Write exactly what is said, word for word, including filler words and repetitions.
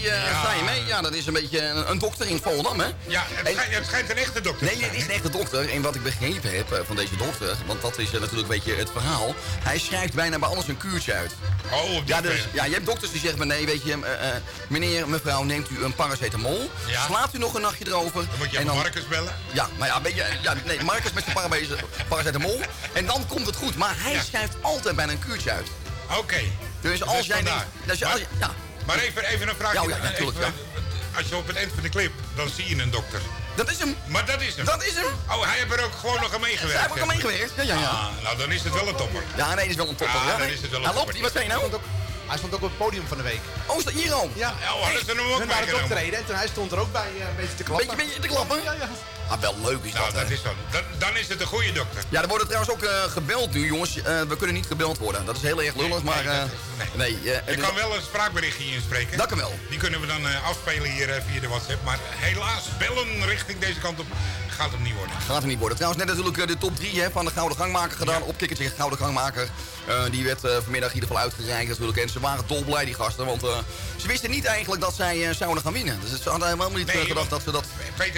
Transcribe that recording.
uh, Ja. sta je mee? Ja, dat is een beetje een, een dokter in Volendam, hè? Ja, het, En- schijnt, het schijnt een echte dokter Nee, te zijn, het is een hè? echte dokter. En wat ik begrepen heb uh, van deze dokter, want dat is uh, natuurlijk een beetje het verhaal. Hij schrijft bijna bij alles een kuurtje uit. Oh, op die Ja, dus, twee. ja, je hebt dokters die zeggen, maar nee, weet je, uh, uh, meneer, mevrouw, neemt u een paracetamol. Ja. Slaapt u nog een nachtje erover. Dan moet je en even Marcus bellen. Ja, maar ja, weet je, ja, nee, Marcus met zijn parabe- paracetamol. En dan komt het goed. Maar hij Ja. schrijft altijd bijna een kuurtje uit. Oké. Dus als Dus jij vandaar. denkt... Dus Maar- als je- ja. Maar even, even een vraagje. Ja, ja, natuurlijk, Even, Als je op het eind van de clip, dan zie je een dokter. Dat is hem. Maar dat is hem. Dat is hem. Oh, hij heeft er ook gewoon nog aan meegewerkt. Hij heeft ook al zeg maar. meegewerkt. Ja, ja, ja. Ah, nou, dan is het wel een topper. Ja, nee, dat is wel een topper. Ja, Ja, dan nee. is het wel een Hallo, toppertje. wat zei je nou? Hij stond ook op het podium van de week. Oh, is dat hier al? Ja. Ja, oh, hadden ze hem ook Hun waren het meegenomen. optreden en toen hij stond er ook bij eh, een beetje te klappen. Beetje, beetje te klappen? Ja, ja. Ah, wel leuk is Nou, dat, dat hè? is dan. Dan, dan is het een goede dokter. Ja, er worden trouwens ook uh, gebeld nu, jongens. Uh, we kunnen niet gebeld worden. Dat is heel erg lullig, maar... nee, Uh, dat- nee, uh, het Je is- kan wel een spraakberichtje inspreken. Dat kan wel. Die kunnen we dan uh, afspelen hier uh, via de WhatsApp. Maar helaas, bellen richting deze kant op gaat hem niet worden. Gaat er niet worden. Trouwens, net natuurlijk uh, de top drie hè, van de Gouden Gangmaker gedaan. Ja. Op Kikkertje Gouden Gangmaker. Uh, die werd uh, vanmiddag in ieder geval uitgereikt natuurlijk. En ze waren dolblij, die gasten. Want uh, ze wisten niet eigenlijk dat zij uh, zouden gaan winnen. Dus ze hadden helemaal niet uh, Nee, gedacht want- dat ze dat... Peter,